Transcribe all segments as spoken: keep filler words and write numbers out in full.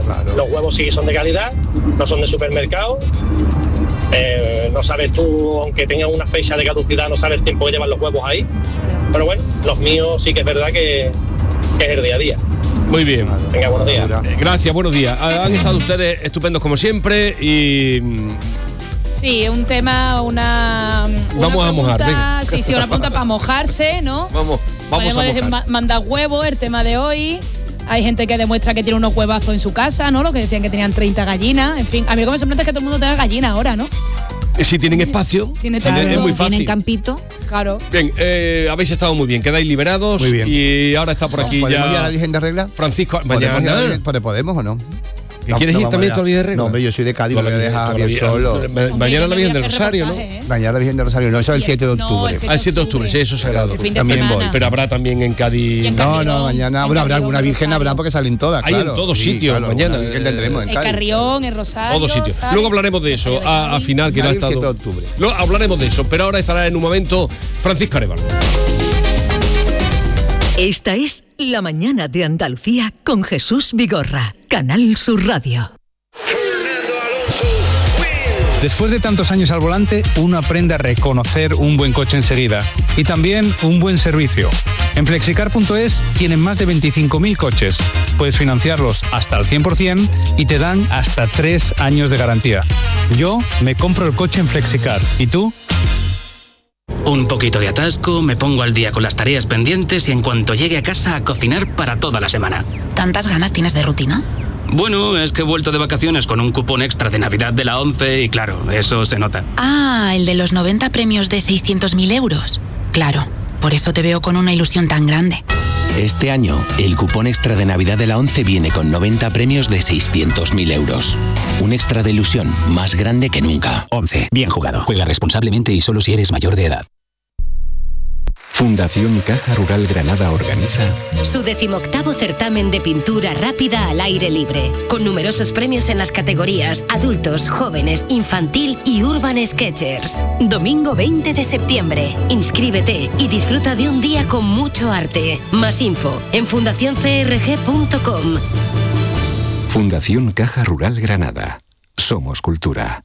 Claro. Los huevos sí son de calidad, no son de supermercado. Eh, no sabes tú, aunque tengan una fecha de caducidad, no sabes el tiempo que llevan los huevos ahí. Pero bueno, los míos sí que es verdad que, que es el día a día. Muy bien. Venga, buenos días. Gracias, buenos días. Han estado ustedes estupendos como siempre y... Sí, un tema, una... una vamos a mojar, venga. Sí, sí, una pregunta para mojarse, ¿no? Vamos, vamos Podemos a mojar. decir, mandar huevos, el tema de hoy. Hay gente que demuestra que tiene unos huevazos en su casa, ¿no? Los que decían que tenían treinta gallinas. En fin, a mí lo que me sorprende es que todo el mundo tenga gallinas ahora, ¿no? Si tienen espacio, Tiene si es muy fácil. Tienen campito. Claro. Bien, eh, habéis estado muy bien, quedáis liberados. Muy bien. Y ahora está por aquí ¿Podemos ya... ir a la Virgen de Regla? Francisco, ¿Podemos, ir a la mañana. Virgen- ¿Podemos o no? ¿Que quieres ir también tú a la Virgen de Regla? No, hombre, yo soy de Cádiz, no voy a dejar a Javier solo. Ma- Mañana la Virgen del Rosario, ¿no? Mañana la Virgen del Rosario, no, eso es el siete de No, octubre. el siete Ah, el siete de octubre, sí, eso es sagrado. El fin de También semana. voy. Pero habrá también en Cádiz... Y en No, Carrión, no, mañana, en bueno, habrá Carrión, alguna virgen, Rosario. habrá porque salen todas, Hay en claro. todos Sí, sitios, claro, mañana. alguna virgen tendremos en El Cádiz. Carrión, el Rosario. Todos sitios. ¿sabes? Luego hablaremos de eso, a, a final, que no ha Cádiz, siete de estado... octubre. Luego hablaremos de eso, pero ahora estará en un momento Francisco Arévalo. Esta es La Mañana de Andalucía con Jesús Vigorra, Canal Sur Radio. Después de tantos años al volante, uno aprende a reconocer un buen coche enseguida y también un buen servicio. En flexicar punto es tienen más de veinticinco mil coches. Puedes financiarlos hasta el cien por ciento y te dan hasta tres años de garantía. Yo me compro el coche en Flexicar. ¿Y tú? Un poquito de atasco, me pongo al día con las tareas pendientes y en cuanto llegue a casa a cocinar para toda la semana. ¿Tantas ganas tienes de rutina? Bueno, es que he vuelto de vacaciones con un cupón extra de Navidad de la ONCE y claro, eso se nota. Ah, el de los noventa premios de seiscientos mil euros. Claro, por eso te veo con una ilusión tan grande. Este año, el cupón extra de Navidad de la ONCE viene con noventa premios de seiscientos mil euros. Un extra de ilusión más grande que nunca. ONCE, bien jugado. Juega responsablemente y solo si eres mayor de edad. Fundación Caja Rural Granada organiza su decimoctavo certamen de pintura rápida al aire libre, con numerosos premios en las categorías adultos, jóvenes, infantil y urban sketchers. Domingo veinte de septiembre. Inscríbete y disfruta de un día con mucho arte. Más info en fundación c r g punto com. Fundación Caja Rural Granada. Somos cultura.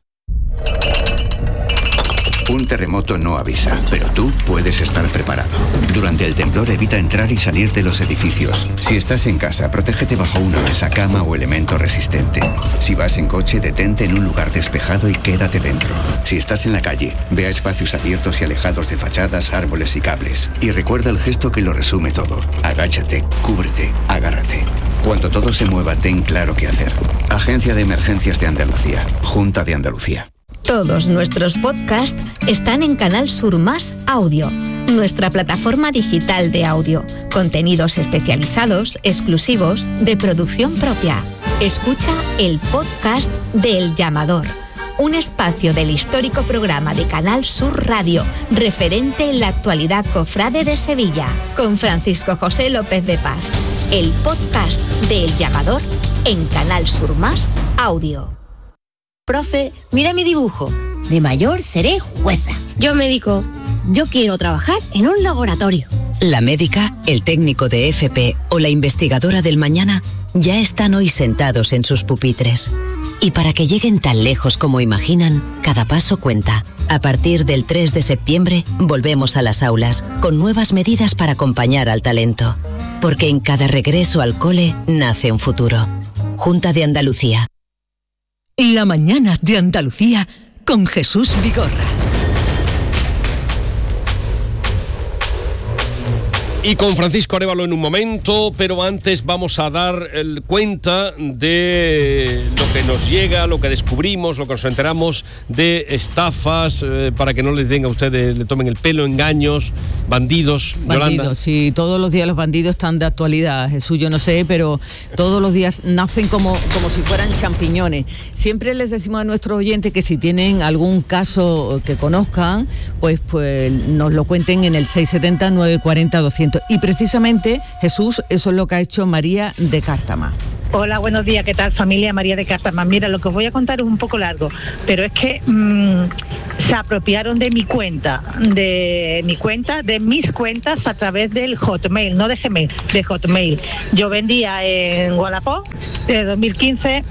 Un terremoto no avisa, pero tú puedes estar preparado. Durante el temblor evita entrar y salir de los edificios. Si estás en casa, protégete bajo una mesa, cama o elemento resistente. Si vas en coche, detente en un lugar despejado y quédate dentro. Si estás en la calle, ve a espacios abiertos y alejados de fachadas, árboles y cables. Y recuerda el gesto que lo resume todo. Agáchate, cúbrete, agárrate. Cuando todo se mueva, ten claro qué hacer. Agencia de Emergencias de Andalucía. Junta de Andalucía. Todos nuestros podcasts están en Canal Sur Más Audio, nuestra plataforma digital de audio. Contenidos especializados, exclusivos, de producción propia. Escucha el podcast de El Llamador, un espacio del histórico programa de Canal Sur Radio, referente en la actualidad cofrade de Sevilla, con Francisco José López de Paz. El podcast de El Llamador en Canal Sur Más Audio. Profe, mira mi dibujo. De mayor seré jueza. Yo médico. Yo quiero trabajar en un laboratorio. La médica, el técnico de F P o la investigadora del mañana ya están hoy sentados en sus pupitres. Y para que lleguen tan lejos como imaginan, cada paso cuenta. A partir del tres de septiembre volvemos a las aulas con nuevas medidas para acompañar al talento. Porque en cada regreso al cole nace un futuro. Junta de Andalucía. La Mañana de Andalucía con Jesús Vigorra. Y con Francisco Arévalo en un momento, pero antes vamos a dar el cuenta de lo que nos llega, lo que descubrimos, lo que nos enteramos de estafas, eh, para que no les den a ustedes, le tomen el pelo, engaños, bandidos. Bandidos, Yolanda. sí, todos los días los bandidos están de actualidad, Jesús, yo no sé, pero todos los días nacen como, como si fueran champiñones. Siempre les decimos a nuestros oyentes que si tienen algún caso que conozcan, pues, pues nos lo cuenten en el seis siete cero, nueve cuatro cero, doscientos. Y precisamente, Jesús, eso es lo que ha hecho María de Cártama. Hola, buenos días, ¿qué tal familia? María de Cártama. Mira, lo que os voy a contar es un poco largo, pero es que mmm, se apropiaron de mi cuenta, de mi cuenta, de mis cuentas a través del Hotmail, no de Gmail, de Hotmail. Yo vendía en Wallapop desde dos mil quince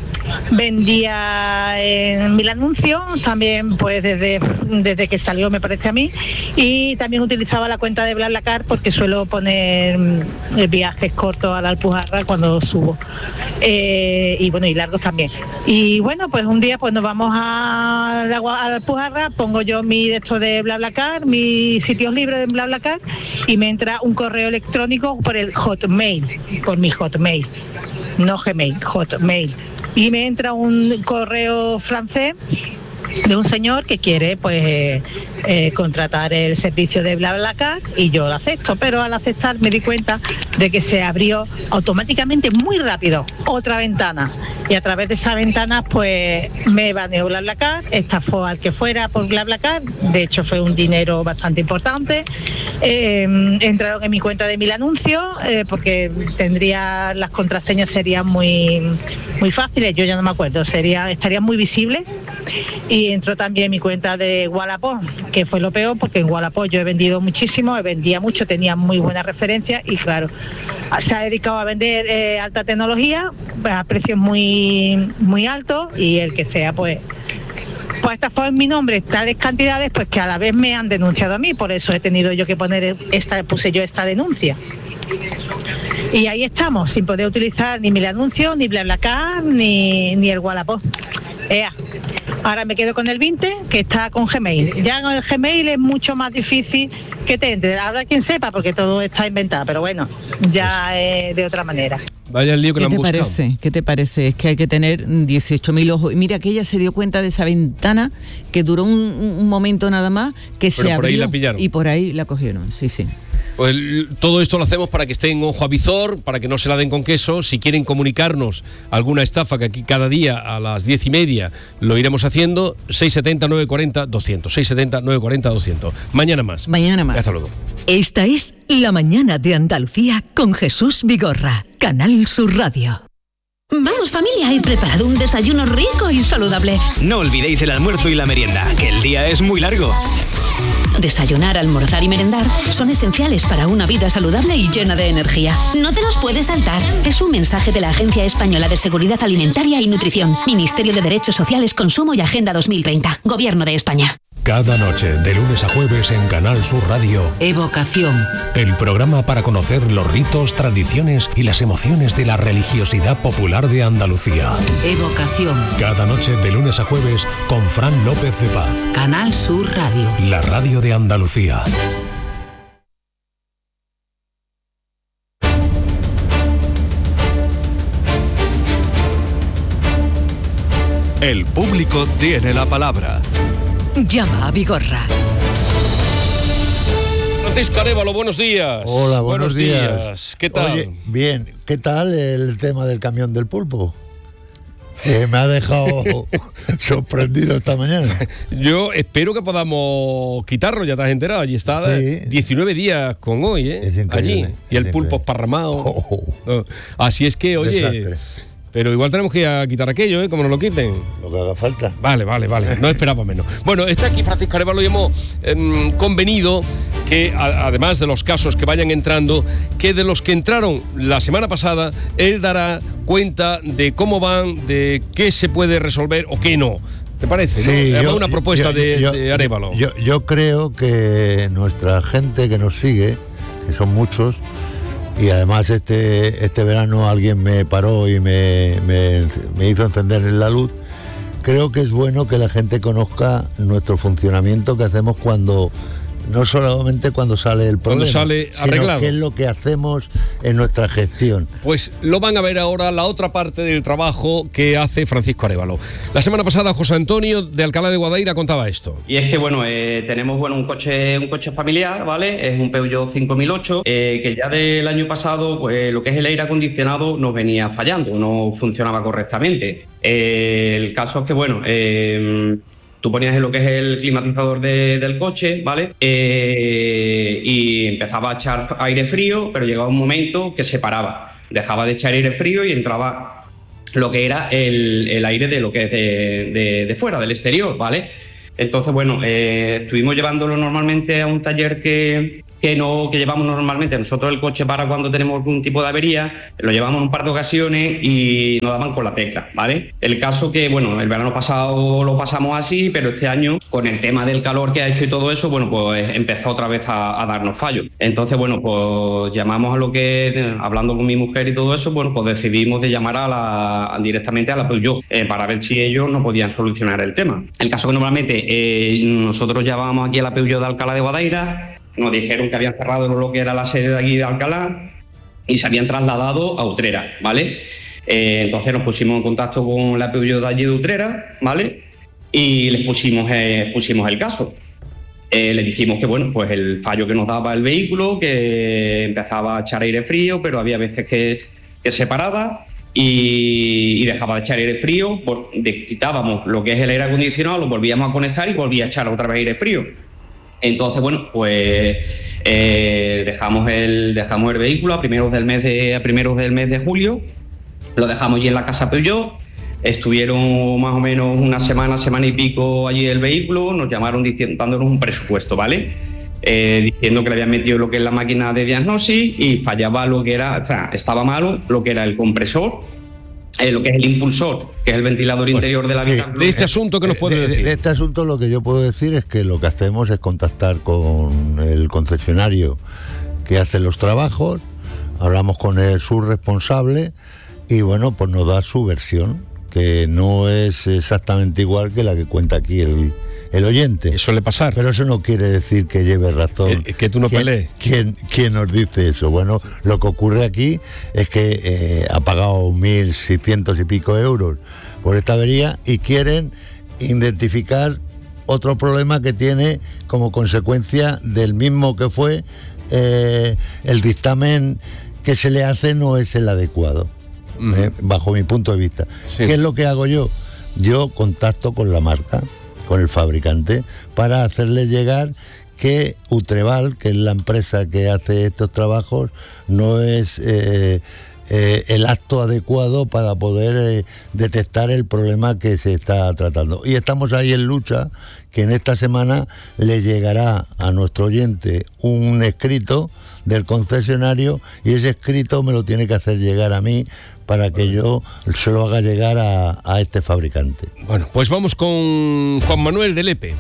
vendía en Mil Anuncios, también pues desde, desde que salió me parece a mí, y también utilizaba la cuenta de BlaBlaCar porque suelo poner viajes cortos a la Alpujarra cuando subo, eh, y bueno, y largos también. Y bueno, pues un día pues nos vamos a la, a la Alpujarra, pongo yo mi de esto de BlaBlaCar, mis sitios libres de BlaBlaCar, y me entra un correo electrónico por el Hotmail, por mi Hotmail, no Gmail, Hotmail, y me entra un correo francés de un señor que quiere pues eh, contratar el servicio de BlaBlaCar, y yo lo acepto, pero al aceptar me di cuenta de que se abrió automáticamente muy rápido otra ventana, y a través de esa ventana pues me baneó BlaBlaCar, estafó al que fuera por BlaBlaCar, de hecho fue un dinero bastante importante. Eh, entraron en mi cuenta de Mil Anuncios eh, porque tendría, las contraseñas serían muy muy fáciles, yo ya no me acuerdo, sería, estarían muy visibles, y entró también mi cuenta de Wallapop, que fue lo peor, porque en Wallapop yo he vendido muchísimo, vendía mucho, tenía muy buenas referencias, y claro, se ha dedicado a vender eh, alta tecnología a precios muy muy altos, y el que sea pues pues estafado en mi nombre tales cantidades, pues que a la vez me han denunciado a mí, por eso he tenido yo que poner esta, puse yo esta denuncia. Y ahí estamos, sin poder utilizar ni Mil Anuncios, ni BlaBlaCar, ni, ni el Wallapop. Ea. Ahora me quedo con el veinte, que está con Gmail. Ya con el Gmail es mucho más difícil que te entre. Habrá quien sepa, porque todo está inventado, pero bueno, ya es de otra manera. Vaya el lío que ¿Qué le han te buscado. parece? ¿Qué te parece? Es que hay que tener dieciocho mil ojos. Y mira que ella se dio cuenta de esa ventana que duró un, un momento nada más, que Pero se por abrió ahí la pillaron. y por ahí la cogieron. Sí, sí. Pues todo esto lo hacemos para que estén ojo a visor, para que no se la den con queso. Si quieren comunicarnos alguna estafa, que aquí cada día a las diez y media lo iremos haciendo, seis siete cero, nueve cuatro cero, doscientos. seis siete cero, nueve cuatro cero, doscientos. Mañana más. Mañana más. Hasta luego. Esta es La Mañana de Andalucía con Jesús Vigorra, Canal Sur Radio. Vamos familia, he preparado un desayuno rico y saludable. No olvidéis el almuerzo y la merienda, que el día es muy largo. Desayunar, almorzar y merendar son esenciales para una vida saludable y llena de energía. No te los puedes saltar. Es un mensaje de la Agencia Española de Seguridad Alimentaria y Nutrición, Ministerio de Derechos Sociales, Consumo y Agenda dos mil treinta, Gobierno de España. Cada noche, de lunes a jueves en Canal Sur Radio. Evocación. El programa para conocer los ritos, tradiciones y las emociones de la religiosidad popular de Andalucía. Evocación. Cada noche, de lunes a jueves, con Fran López de Paz. Canal Sur Radio. La radio de Andalucía. El público tiene la palabra. Llama a Vigorra. Francisco Arévalo, buenos días. Hola, buenos, buenos días. días. ¿Qué tal? Oye, bien, ¿qué tal el tema del camión del pulpo? Eh, me ha dejado sorprendido esta mañana. Yo espero que podamos quitarlo, ya te has enterado. Allí está sí. diecinueve días con hoy, ¿eh? Allí. Y el pulpo esparramado. Oh. No. Así es que, oye... Desastre. Pero igual tenemos que ir a quitar aquello, ¿eh? Como nos lo quiten. Lo que haga falta. Vale, vale, vale. No esperaba menos. Bueno, está aquí Francisco Arévalo y hemos eh, convenido que, a, además de los casos que vayan entrando, que de los que entraron la semana pasada, él dará cuenta de cómo van, de qué se puede resolver o qué no. ¿Te parece? Sí, ¿no? Yo, una propuesta yo, de, yo, de Arévalo. Yo, yo creo que nuestra gente que nos sigue, que son muchos, y además este este verano alguien me paró y me, me, me hizo encender la luz. Creo que es bueno que la gente conozca nuestro funcionamiento que hacemos cuando, no solamente cuando sale el problema, cuando sale arreglado, sino qué es lo que hacemos en nuestra gestión. Pues lo van a ver ahora, la otra parte del trabajo que hace Francisco Arévalo. La semana pasada José Antonio de Alcalá de Guadaira contaba esto. Y es que bueno, eh, tenemos bueno un coche un coche familiar, ¿vale? Es un Peugeot cinco mil ocho, eh, que ya del año pasado pues, lo que es el aire acondicionado nos venía fallando, no funcionaba correctamente. Eh, el caso es que bueno... Eh, Tú ponías en lo que es el climatizador de, del coche, ¿vale? Eh, y empezaba a echar aire frío, pero llegaba un momento que se paraba. Dejaba de echar aire frío y entraba lo que era el, el aire de lo que es de, de, de fuera, del exterior, ¿vale? Entonces, bueno, eh, estuvimos llevándolo normalmente a un taller que, que no que llevamos normalmente. Nosotros el coche para cuando tenemos algún tipo de avería, lo llevamos en un par de ocasiones y nos daban con la tecla, ¿vale? El caso que, bueno, el verano pasado lo pasamos así, pero este año, con el tema del calor que ha hecho y todo eso, bueno, pues empezó otra vez a, a darnos fallos. Entonces, bueno, pues llamamos a lo que, hablando con mi mujer y todo eso, bueno, pues decidimos de llamar a la, directamente a la Peugeot eh, para ver si ellos no podían solucionar el tema. El caso que normalmente eh, nosotros llamábamos aquí a la Peugeot de Alcalá de Guadaira, nos dijeron que habían cerrado lo que era la sede de aquí de Alcalá y se habían trasladado a Utrera, ¿vale? Eh, entonces nos pusimos en contacto con la Peugeot de allí de Utrera, ¿vale? Y les pusimos, eh, pusimos el caso. Eh, le dijimos que, bueno, pues el fallo que nos daba el vehículo, que empezaba a echar aire frío, pero había veces que, que se paraba y, y dejaba de echar aire frío, por, de, quitábamos lo que es el aire acondicionado, lo volvíamos a conectar y volvía a echar otra vez aire frío. Entonces, bueno, pues eh, dejamos, el, dejamos el vehículo a primeros del mes de, a primeros del mes de julio, lo dejamos allí en la casa Peugeot, estuvieron más o menos una semana, semana y pico allí el vehículo, nos llamaron diciendo, dándonos un presupuesto, ¿vale? Eh, diciendo que le habían metido lo que es la máquina de diagnosis y fallaba lo que era, o sea, estaba malo lo que era el compresor, Eh, lo que es el impulsor, que es el ventilador bueno, interior de la habitación. De este asunto, ¿qué nos puede de, decir? De este asunto lo que yo puedo decir es que lo que hacemos es contactar con el concesionario que hace los trabajos, hablamos con el subresponsable y bueno, pues nos da su versión, que no es exactamente igual que la que cuenta aquí el, el oyente. Eso suele pasar. Pero eso no quiere decir que lleve razón. Eh, que tú no ¿Quién, pelees. ¿quién, ¿Quién nos dice eso? Bueno, lo que ocurre aquí es que eh, ha pagado mil seiscientos y pico euros por esta avería y quieren identificar otro problema que tiene como consecuencia del mismo que fue eh, el dictamen que se le hace no es el adecuado, uh-huh. eh, bajo mi punto de vista. Sí. ¿Qué es lo que hago yo? Yo contacto con la marca, con el fabricante, para hacerle llegar que Utreval, que es la empresa que hace estos trabajos, no es eh, eh, el acto adecuado para poder eh, detectar el problema que se está tratando. Y estamos ahí en lucha, que en esta semana le llegará a nuestro oyente un escrito del concesionario y ese escrito me lo tiene que hacer llegar a mí para que yo se lo haga llegar a, a este fabricante. Bueno, pues vamos con Juan Manuel de Lepe.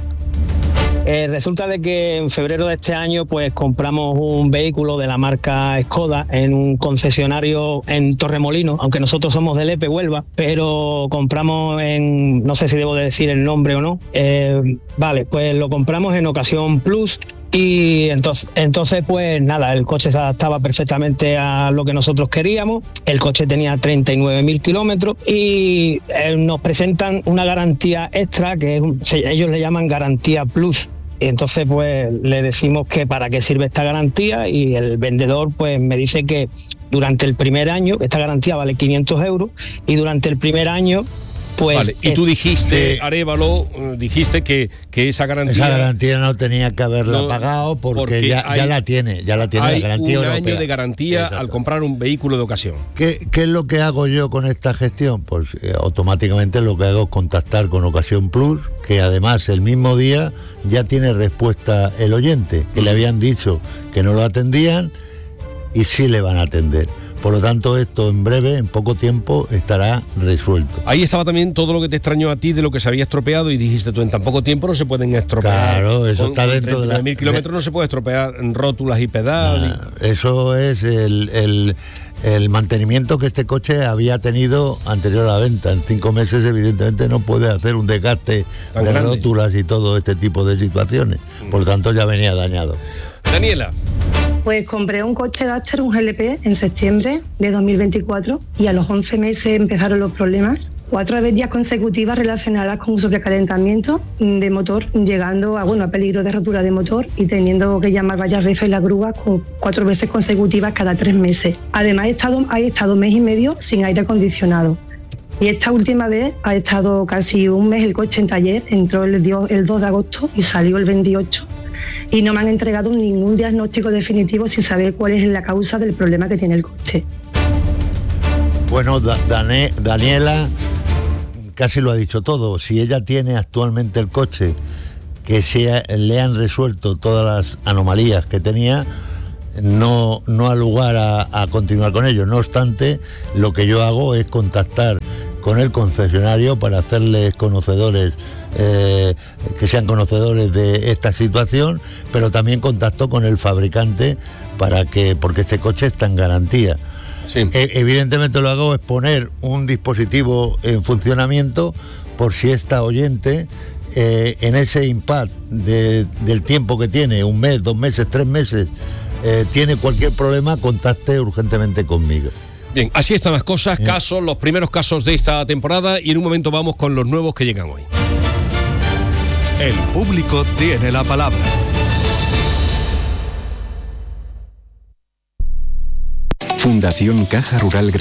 Eh, resulta de que en febrero de este año pues compramos un vehículo de la marca Skoda en un concesionario en Torremolinos, aunque nosotros somos de Lepe, Huelva, pero compramos en, no sé si debo de decir el nombre o no, eh, vale, pues lo compramos en Ocasión Plus. Y entonces, entonces, pues nada, el coche se adaptaba perfectamente a lo que nosotros queríamos. El coche tenía treinta y nueve mil kilómetros y eh, nos presentan una garantía extra que es, ellos le llaman garantía plus. Y entonces, pues le decimos que para qué sirve esta garantía y el vendedor, pues me dice que durante el primer año, esta garantía vale quinientos euros y durante el primer año pues... Vale, y tú dijiste, eh, Arévalo, dijiste que, que esa garantía... Esa garantía no tenía que haberla no, pagado porque, porque ya, hay, ya la tiene, ya la tiene hay la garantía un europea. Año de garantía Exacto. al comprar un vehículo de ocasión. ¿Qué, ¿Qué es lo que hago yo con esta gestión? Pues eh, automáticamente lo que hago es contactar con Ocasión Plus, que además el mismo día ya tiene respuesta el oyente, que mm. le habían dicho que no lo atendían y sí le van a atender. Por lo tanto, esto en breve, en poco tiempo, estará resuelto. Ahí estaba también todo lo que te extrañó a ti de lo que se había estropeado y dijiste tú, en tan poco tiempo no se pueden estropear. Claro, eso con, está con dentro de la... mil kilómetros no se puede estropear rótulas y pedales. Nah, y... Eso es el, el, el mantenimiento que este coche había tenido anterior a la venta. En cinco meses, evidentemente, no puede hacer un desgaste tan de grande. Rótulas y todo este tipo de situaciones. Por lo tanto, ya venía dañado. Daniela. Pues compré un coche Duster, un G L P, en septiembre de dos mil veinticuatro y a los once meses empezaron los problemas. Cuatro averías consecutivas relacionadas con un sobrecalentamiento de motor, llegando a, bueno, a peligro de rotura de motor y teniendo que llamar varias veces la grúa con cuatro veces consecutivas cada tres meses. Además, he estado, he estado un mes y medio sin aire acondicionado. Y esta última vez ha estado casi un mes el coche en taller, entró el, el dos de agosto y salió el veintiocho. Y no me han entregado ningún diagnóstico definitivo sin saber cuál es la causa del problema que tiene el coche. Bueno, da- Dane- Daniela casi lo ha dicho todo. Si ella tiene actualmente el coche que se, le han resuelto todas las anomalías que tenía, no, no ha lugar a, a continuar con ello. No obstante, lo que yo hago es contactar con el concesionario para hacerles conocedores, eh, que sean conocedores de esta situación, pero también contacto con el fabricante para que, porque este coche está en garantía. Sí. E- evidentemente lo hago es poner un dispositivo en funcionamiento por si esta oyente eh, en ese impasse de, del tiempo que tiene, un mes, dos meses, tres meses, eh, tiene cualquier problema, contacte urgentemente conmigo. Bien, así están las cosas, Bien. casos, los primeros casos de esta temporada, y en un momento vamos con los nuevos que llegan hoy. El público tiene la palabra. Fundación Caja Rural Granada.